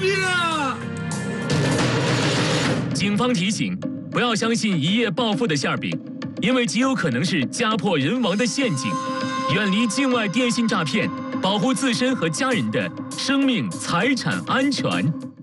命啊！ 警方提醒，不要相信一夜暴富的馅饼，因为极有可能是家破人亡的陷阱。远离境外电信诈骗，保护自身和家人的生命财产安全。